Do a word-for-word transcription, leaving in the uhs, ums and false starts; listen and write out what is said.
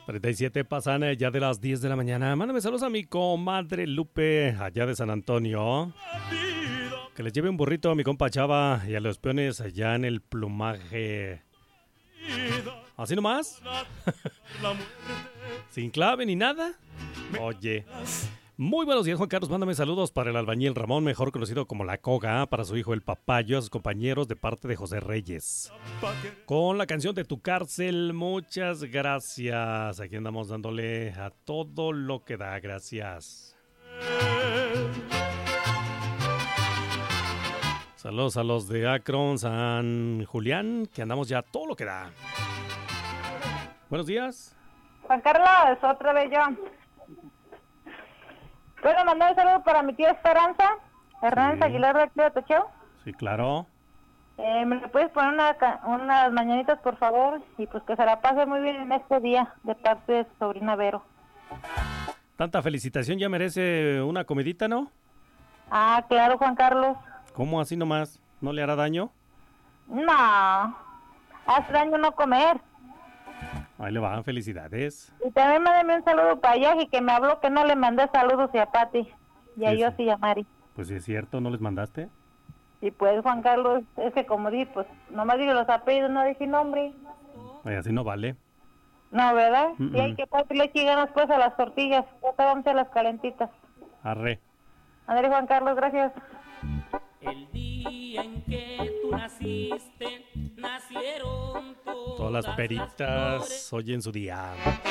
treinta y siete pasan ya de las diez de la mañana. Mándame saludos a mi comadre Lupe, allá de San Antonio. Que les lleve un burrito a mi compa Chava y a los peones allá en el plumaje. ¿Así nomás? ¿Sin clave ni nada? Oye. Muy buenos días, Juan Carlos. Mándame saludos para el albañil Ramón, mejor conocido como La Coga, para su hijo el Papayo, a sus compañeros de parte de José Reyes. Con la canción de Tu Cárcel, muchas gracias. Aquí andamos dándole a todo lo que da, gracias. Saludos a los de Akron, San Julián, que andamos ya a todo lo que da. Buenos días. Juan Carlos, otra vez yo. ¿Puedo mandar un saludo para mi tía Esperanza? Hernández sí. Aguilar de Club de Techeo. Sí, claro. Eh, ¿Me le puedes poner una, unas mañanitas, por favor? Y pues que se la pase muy bien en este día, de parte de su sobrina Vero. Tanta felicitación ya merece una comidita, ¿no? Ah, claro, Juan Carlos. ¿Cómo así nomás? ¿No le hará daño? No, hace daño no comer. Ahí le van, felicidades. Y también mándame un saludo para Yaji, que me habló que no le mandé saludos y a Pati. Y a Sí, Yossi y a Mari. Pues sí es cierto, ¿no les mandaste? Y pues, Juan Carlos, es que como di, pues, nomás digo los apellidos, no dije nombre. Ay, así no vale. No, ¿verdad? Mm, mm. Y hay que ponerle aquí ganas pues a las tortillas. Ahorita vamos a hacer las calentitas. Arre. André, Juan Carlos, gracias. El día en que tú naciste, nacieron todas, Todas las peritas las flores. hoy en su día.